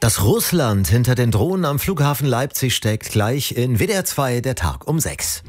Dass Russland hinter den Drohnen am Flughafen Leipzig steckt, gleich in WDR 2 der Tag um 6.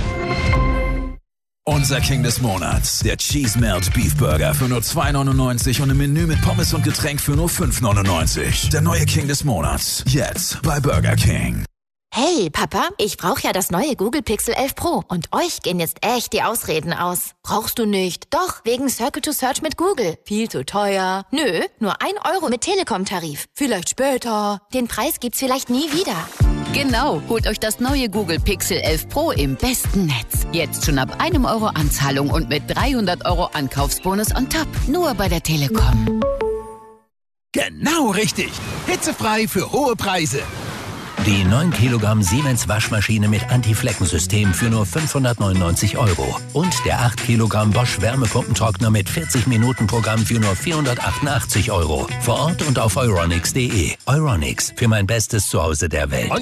Unser King des Monats, der Cheese Melt Beef Burger für nur 2,99 und im Menü mit Pommes und Getränk für nur 5,99. Der neue King des Monats, jetzt bei Burger King. Hey, Papa, ich brauche ja das neue Google Pixel 11 Pro und euch gehen jetzt echt die Ausreden aus. Brauchst du nicht? Doch, wegen Circle to Search mit Google. Viel zu teuer. Nö, nur 1 Euro mit Telekom-Tarif. Vielleicht später. Den Preis gibt's vielleicht nie wieder. Genau, holt euch das neue Google Pixel 11 Pro im besten Netz. Jetzt schon ab 1 Euro Anzahlung und mit 300 Euro Ankaufsbonus on top. Nur bei der Telekom. Genau richtig. Hitzefrei für hohe Preise. Die 9 Kilogramm Siemens Waschmaschine mit Anti-Flecken-System für nur 599 Euro. Und der 8 Kilogramm Bosch Wärmepumpentrockner mit 40-Minuten-Programm für nur 488 Euro. Vor Ort und auf euronics.de. Euronics, für mein bestes Zuhause der Welt.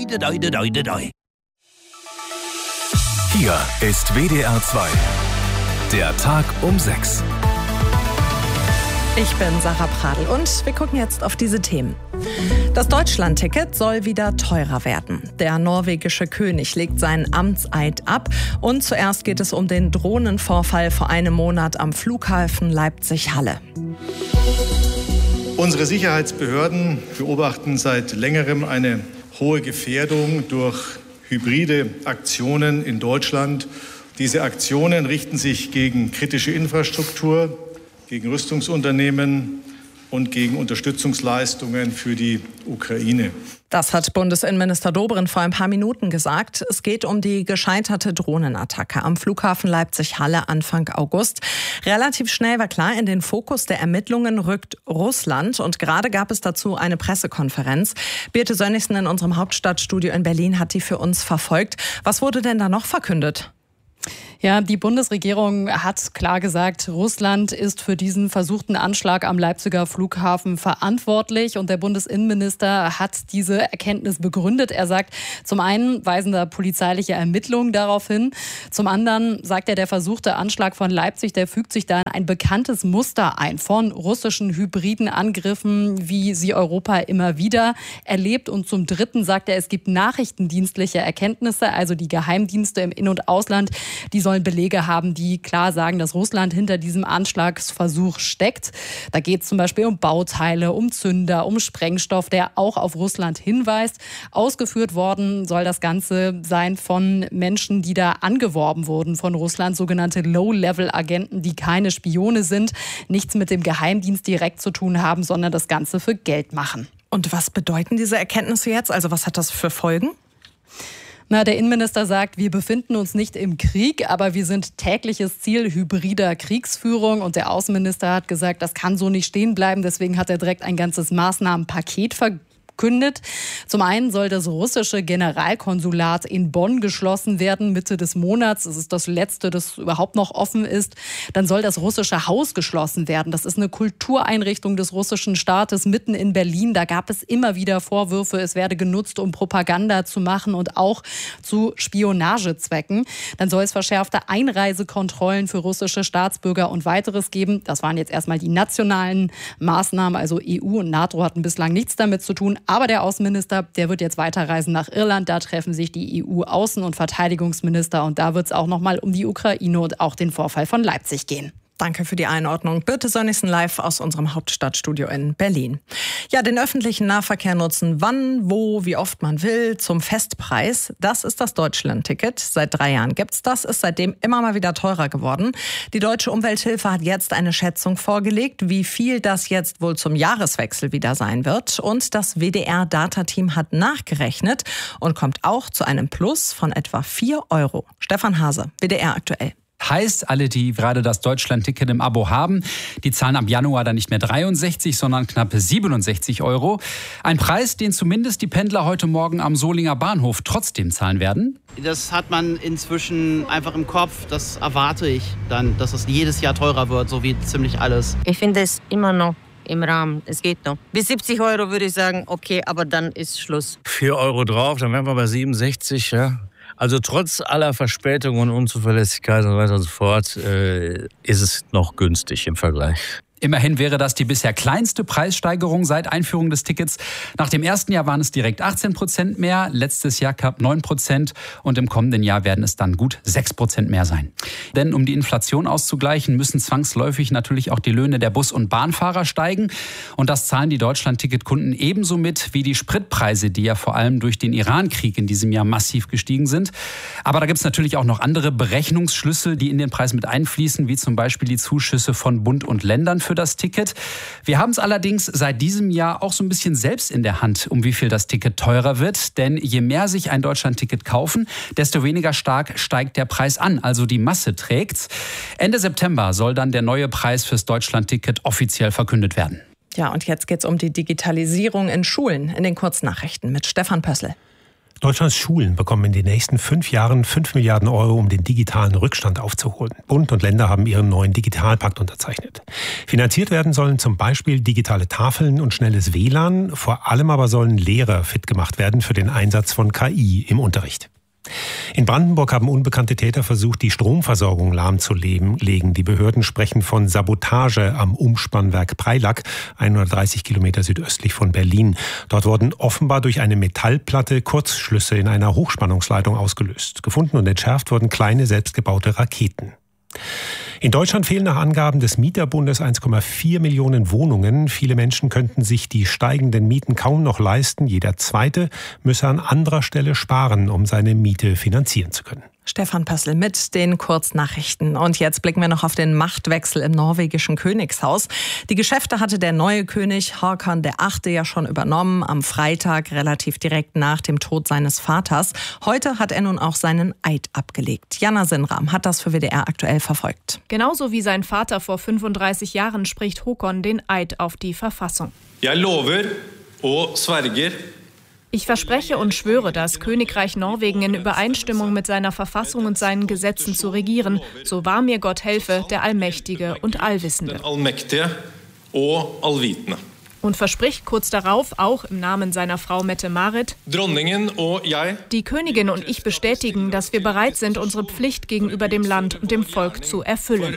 Hier ist WDR 2. Der Tag um 6. Ich bin Sarah Pradl und wir gucken jetzt auf diese Themen. Das Deutschland-Ticket soll wieder teurer werden. Der norwegische König legt seinen Amtseid ab und zuerst geht es um den Drohnenvorfall vor einem Monat am Flughafen Leipzig-Halle. Unsere Sicherheitsbehörden beobachten seit längerem eine hohe Gefährdung durch hybride Aktionen in Deutschland. Diese Aktionen richten sich gegen kritische Infrastruktur, gegen Rüstungsunternehmen und gegen Unterstützungsleistungen für die Ukraine. Das hat Bundesinnenminister Dobrindt vor ein paar Minuten gesagt. Es geht um die gescheiterte Drohnenattacke am Flughafen Leipzig-Halle Anfang August. Relativ schnell war klar, in den Fokus der Ermittlungen rückt Russland. Und gerade gab es dazu eine Pressekonferenz. Birte Sönnigsen in unserem Hauptstadtstudio in Berlin hat die für uns verfolgt. Was wurde denn da noch verkündet? Ja, die Bundesregierung hat klar gesagt, Russland ist für diesen versuchten Anschlag am Leipziger Flughafen verantwortlich. Und der Bundesinnenminister hat diese Erkenntnis begründet. Er sagt, zum einen weisen da polizeiliche Ermittlungen darauf hin. Zum anderen sagt er, der versuchte Anschlag von Leipzig, der fügt sich da in ein bekanntes Muster ein von russischen hybriden Angriffen, wie sie Europa immer wieder erlebt. Und zum dritten sagt er, es gibt nachrichtendienstliche Erkenntnisse, also die Geheimdienste im In- und Ausland, die sollen Belege haben, die klar sagen, dass Russland hinter diesem Anschlagsversuch steckt. Da geht es zum Beispiel um Bauteile, um Zünder, um Sprengstoff, der auch auf Russland hinweist. Ausgeführt worden soll das Ganze sein von Menschen, die da angeworben wurden von Russland, sogenannte Low-Level-Agenten, die keine Spione sind, nichts mit dem Geheimdienst direkt zu tun haben, sondern das Ganze für Geld machen. Und was bedeuten diese Erkenntnisse jetzt? Also was hat das für Folgen? Der Innenminister sagt, wir befinden uns nicht im Krieg, aber wir sind tägliches Ziel hybrider Kriegsführung. Und der Außenminister hat gesagt, das kann so nicht stehen bleiben. Deswegen hat er direkt ein ganzes Maßnahmenpaket verkündet. Zum einen soll das russische Generalkonsulat in Bonn geschlossen werden, Mitte des Monats. Das ist das letzte, das überhaupt noch offen ist. Dann soll das russische Haus geschlossen werden. Das ist eine Kultureinrichtung des russischen Staates mitten in Berlin. Da gab es immer wieder Vorwürfe, es werde genutzt, um Propaganda zu machen und auch zu Spionagezwecken. Dann soll es verschärfte Einreisekontrollen für russische Staatsbürger und weiteres geben. Das waren jetzt erstmal die nationalen Maßnahmen. Also EU und NATO hatten bislang nichts damit zu tun. Aber der Außenminister, der wird jetzt weiterreisen nach Irland. Da treffen sich die EU-Außen- und Verteidigungsminister. Und da wird es auch nochmal um die Ukraine und auch den Vorfall von Leipzig gehen. Danke für die Einordnung. Birte Sönnigsen live aus unserem Hauptstadtstudio in Berlin. Ja, den öffentlichen Nahverkehr nutzen, wann, wo, wie oft man will, zum Festpreis. Das ist das Deutschland-Ticket. Seit 3 Jahren gibt's das, ist seitdem immer mal wieder teurer geworden. Die Deutsche Umwelthilfe hat jetzt eine Schätzung vorgelegt, wie viel das jetzt wohl zum Jahreswechsel wieder sein wird. Und das WDR-Data-Team hat nachgerechnet und kommt auch zu einem Plus von etwa 4 Euro. Stefan Hase, WDR aktuell. Heißt, alle, die gerade das Deutschland-Ticket im Abo haben, die zahlen ab Januar dann nicht mehr 63, sondern knapp 67 Euro. Ein Preis, den zumindest die Pendler heute Morgen am Solinger Bahnhof trotzdem zahlen werden. Das hat man inzwischen einfach im Kopf. Das erwarte ich dann, dass es jedes Jahr teurer wird, so wie ziemlich alles. Ich finde es immer noch im Rahmen. Es geht noch. Bis 70 Euro würde ich sagen, okay, aber dann ist Schluss. 4 Euro drauf, dann wären wir bei 67, ja. Also trotz aller Verspätungen und Unzuverlässigkeit und so weiter und so fort ist es noch günstig im Vergleich. Immerhin wäre das die bisher kleinste Preissteigerung seit Einführung des Tickets. Nach dem ersten Jahr waren es direkt 18% mehr, letztes Jahr knapp 9% und im kommenden Jahr werden es dann gut 6% mehr sein. Denn um die Inflation auszugleichen, müssen zwangsläufig natürlich auch die Löhne der Bus- und Bahnfahrer steigen. Und das zahlen die Deutschland-Ticket-Kunden ebenso mit wie die Spritpreise, die ja vor allem durch den Iran-Krieg in diesem Jahr massiv gestiegen sind. Aber da gibt es natürlich auch noch andere Berechnungsschlüssel, die in den Preis mit einfließen, wie zum Beispiel die Zuschüsse von Bund und Ländern für das Ticket. Wir haben es allerdings seit diesem Jahr auch so ein bisschen selbst in der Hand, um wie viel das Ticket teurer wird. Denn je mehr sich ein Deutschland-Ticket kaufen, desto weniger stark steigt der Preis an. Also die Masse trägt's. Ende September soll dann der neue Preis fürs Deutschland-Ticket offiziell verkündet werden. Ja, und jetzt geht's um die Digitalisierung in Schulen. In den Kurznachrichten mit Stefan Pössl. Deutschlands Schulen bekommen in den nächsten 5 Jahren 5 Milliarden Euro, um den digitalen Rückstand aufzuholen. Bund und Länder haben ihren neuen Digitalpakt unterzeichnet. Finanziert werden sollen zum Beispiel digitale Tafeln und schnelles WLAN. Vor allem aber sollen Lehrer fit gemacht werden für den Einsatz von KI im Unterricht. In Brandenburg haben unbekannte Täter versucht, die Stromversorgung lahmzulegen. Die Behörden sprechen von Sabotage am Umspannwerk Preilack, 130 Kilometer südöstlich von Berlin. Dort wurden offenbar durch eine Metallplatte Kurzschlüsse in einer Hochspannungsleitung ausgelöst. Gefunden und entschärft wurden kleine selbstgebaute Raketen. In Deutschland fehlen nach Angaben des Mieterbundes 1,4 Millionen Wohnungen. Viele Menschen könnten sich die steigenden Mieten kaum noch leisten. Jeder Zweite müsse an anderer Stelle sparen, um seine Miete finanzieren zu können. Stefan Pössl mit den Kurznachrichten. Und jetzt blicken wir noch auf den Machtwechsel im norwegischen Königshaus. Die Geschäfte hatte der neue König Håkon VIII. Ja schon übernommen, am Freitag, relativ direkt nach dem Tod seines Vaters. Heute hat er nun auch seinen Eid abgelegt. Jana Sinram hat das für WDR aktuell verfolgt. Genauso wie sein Vater vor 35 Jahren spricht Håkon den Eid auf die Verfassung. Jeg lover og sverger. Ich verspreche und schwöre, das Königreich Norwegen in Übereinstimmung mit seiner Verfassung und seinen Gesetzen zu regieren. So wahr mir Gott helfe, der Allmächtige und Allwissende. Und verspricht kurz darauf, auch im Namen seiner Frau Mette-Marit, die Königin und ich bestätigen, dass wir bereit sind, unsere Pflicht gegenüber dem Land und dem Volk zu erfüllen.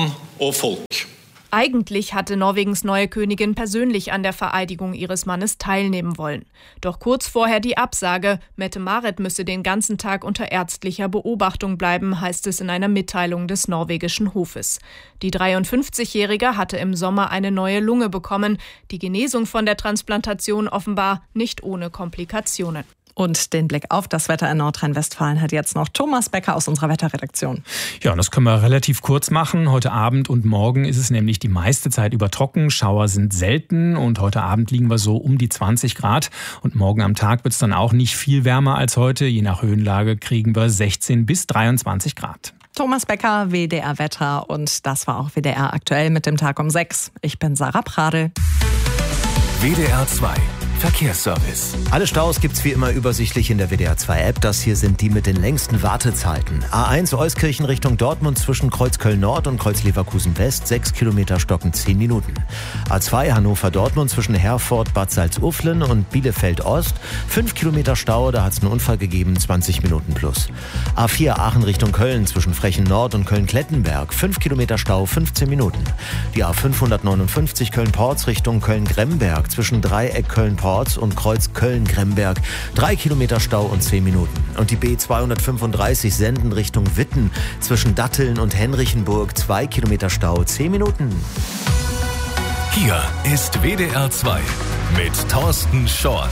Eigentlich hatte Norwegens neue Königin persönlich an der Vereidigung ihres Mannes teilnehmen wollen. Doch kurz vorher die Absage, Mette-Marit müsse den ganzen Tag unter ärztlicher Beobachtung bleiben, heißt es in einer Mitteilung des norwegischen Hofes. Die 53-Jährige hatte im Sommer eine neue Lunge bekommen. Die Genesung von der Transplantation offenbar nicht ohne Komplikationen. Und den Blick auf das Wetter in Nordrhein-Westfalen hat jetzt noch Thomas Becker aus unserer Wetterredaktion. Ja, und das können wir relativ kurz machen. Heute Abend und morgen ist es nämlich die meiste Zeit über trocken. Schauer sind selten und heute Abend liegen wir so um die 20 Grad. Und morgen am Tag wird es dann auch nicht viel wärmer als heute. Je nach Höhenlage kriegen wir 16 bis 23 Grad. Thomas Becker, WDR Wetter, und das war auch WDR aktuell mit dem Tag um 6. Ich bin Sarah Pradel. WDR 2 Verkehrsservice. Alle Staus gibt's wie immer übersichtlich in der WDR 2 App. Das hier sind die mit den längsten Wartezeiten. A1 Euskirchen Richtung Dortmund zwischen Kreuz Köln Nord und Kreuz Leverkusen West, 6 Kilometer stocken 10 Minuten. A2 Hannover Dortmund zwischen Herford, Bad Salzuflen und Bielefeld Ost, 5 Kilometer Stau, da hat's einen Unfall gegeben, 20 Minuten plus. A4 Aachen Richtung Köln zwischen Frechen Nord und Köln-Klettenberg, 5 Kilometer Stau, 15 Minuten. Die A559 Köln-Porz Richtung Köln-Gremberg zwischen Dreieck Köln-Porz und Kreuz Köln-Gremberg, 3 Kilometer Stau und 10 Minuten. Und die B235 Senden Richtung Witten zwischen Datteln und Henrichenburg, 2 Kilometer Stau, 10 Minuten. Hier ist WDR 2 mit Thorsten Schorn.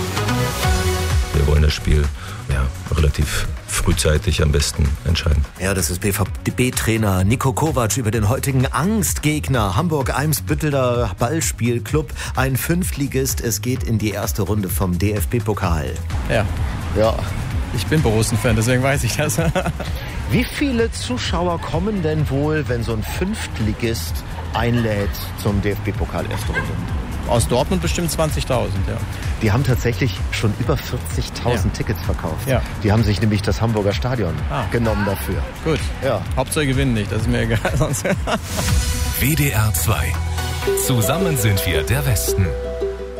Wir wollen das Spiel relativ frühzeitig am besten entscheiden. Ja, das ist BVB-Trainer Niko Kovac über den heutigen Angstgegner Hamburg-Eimsbütteler Ballspielclub. Ein Fünftligist. Es geht in die erste Runde vom DFB-Pokal. Ja. Ich bin Borussen-Fan, deswegen weiß ich das. Wie viele Zuschauer kommen denn wohl, wenn so ein Fünftligist einlädt zum DFB-Pokal erste Runde? Aus Dortmund bestimmt 20.000, ja. Die haben tatsächlich schon über 40.000 Tickets verkauft. Ja. Die haben sich nämlich das Hamburger Stadion genommen dafür. Gut, ja. Hauptsache gewinnen nicht, das ist mir egal. Sonst WDR 2. Zusammen sind wir der Westen.